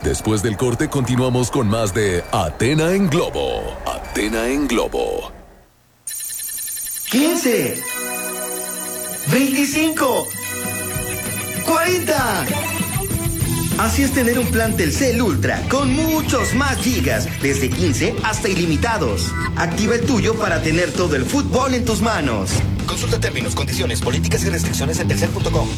Después del corte continuamos con más de Athena en Globo. Athena en Globo. 15, 25, 40. Así es tener un plan Telcel Ultra con muchos más gigas, desde 15 hasta ilimitados. Activa el tuyo para tener todo el fútbol en tus manos. Consulta términos, condiciones, políticas y restricciones en telcel.com.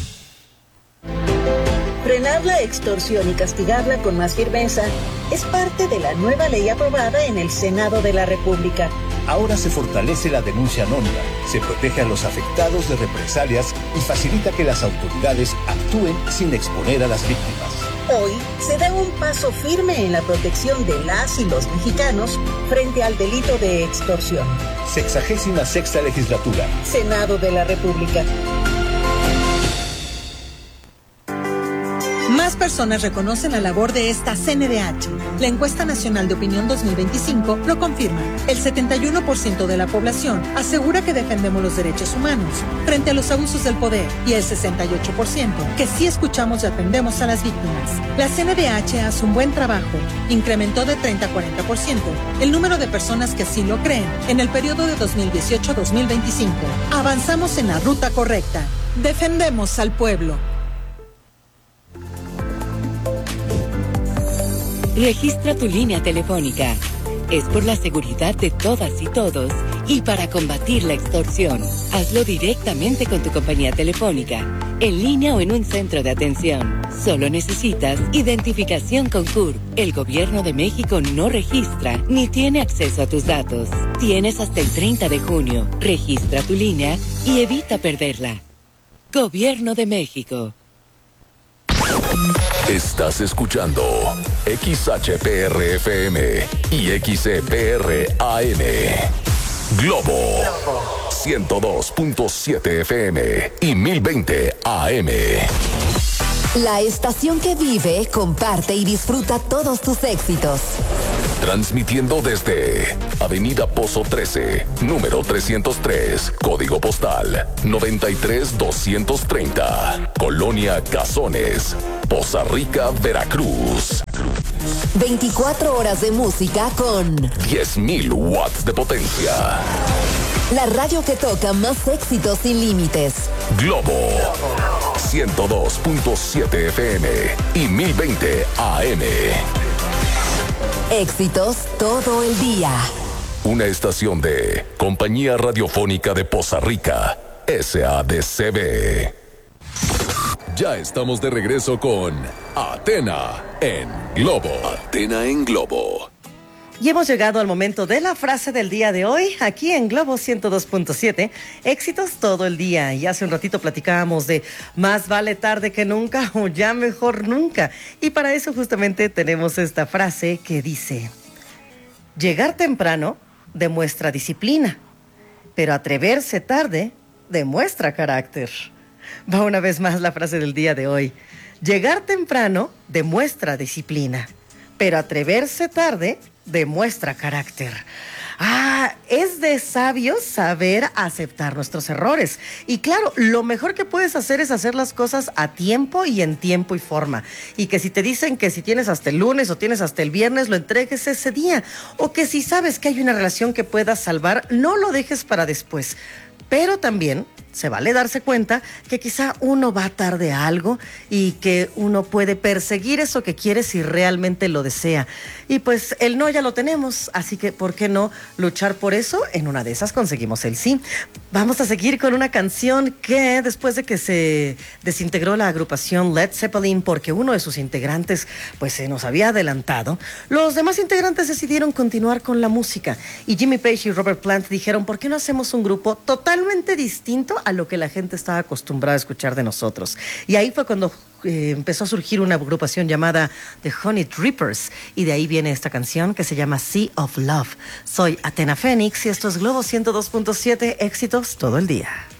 Frenar la extorsión y castigarla con más firmeza es parte de la nueva ley aprobada en el Senado de la República. Ahora se fortalece la denuncia anónima, se protege a los afectados de represalias y facilita que las autoridades actúen sin exponer a las víctimas. Hoy se da un paso firme en la protección de las y los mexicanos frente al delito de extorsión. 66ª legislatura. Senado de la República. Más personas reconocen la labor de esta CNDH. La encuesta nacional de opinión 2025 lo confirma. El 71% de la población asegura que defendemos los derechos humanos frente a los abusos del poder y el 68% que sí escuchamos y atendemos a las víctimas. La CNDH hace un buen trabajo. Incrementó de 30 a 40% el número de personas que así lo creen en el periodo de 2018 a 2025. Avanzamos en la ruta correcta. Defendemos al pueblo. Registra tu línea telefónica. Es por la seguridad de todas y todos y para combatir la extorsión. Hazlo directamente con tu compañía telefónica, en línea o en un centro de atención. Solo necesitas identificación con CURP. El Gobierno de México no registra ni tiene acceso a tus datos. Tienes hasta el 30 de junio. Registra tu línea y evita perderla. Gobierno de México. Estás escuchando XHPR-FM y XCPR-AM. Globo 102.7 FM y 1020 AM. La estación que vive, comparte y disfruta todos tus éxitos. Transmitiendo desde Avenida Pozo 13, número 303, código postal 93230, Colonia Cazones, Poza Rica, Veracruz. 24 horas de música con 10.000 watts de potencia. La radio que toca más éxitos sin límites. Globo 102.7 FM y 1020 AM. Éxitos todo el día. Una estación de Compañía Radiofónica de Poza Rica, SADCB. Ya estamos de regreso con Athena en Globo. Athena en Globo. Y hemos llegado al momento de la frase del día de hoy, aquí en Globo 102.7, éxitos todo el día. Y hace un ratito platicábamos de más vale tarde que nunca o ya mejor nunca. Y para eso justamente tenemos esta frase que dice: llegar temprano demuestra disciplina, pero atreverse tarde demuestra carácter. Va una vez más la frase del día de hoy. Llegar temprano demuestra disciplina, pero atreverse tarde demuestra carácter. Es de sabios saber aceptar nuestros errores. Y claro, lo mejor que puedes hacer es hacer las cosas a tiempo y en tiempo y forma. Y que si te dicen que si tienes hasta el lunes o tienes hasta el viernes, lo entregues ese día. O que si sabes que hay una relación que puedas salvar, no lo dejes para después. Pero también se vale darse cuenta que quizá uno va tarde a algo y que uno puede perseguir eso que quiere si realmente lo desea. Y pues el no ya lo tenemos, así que ¿por qué no luchar por eso? En una de esas conseguimos el sí. Vamos a seguir con una canción que después de que se desintegró la agrupación Led Zeppelin porque uno de sus integrantes pues se nos había adelantado, los demás integrantes decidieron continuar con la música y Jimmy Page y Robert Plant dijeron: ¿por qué no hacemos un grupo totalmente distinto a lo que la gente estaba acostumbrada a escuchar de nosotros? Y ahí fue cuando empezó a surgir una agrupación llamada The Honey Drippers, y de ahí viene esta canción que se llama Sea of Love. Soy Athena Fénix y esto es Globo 102.7, éxitos todo el día.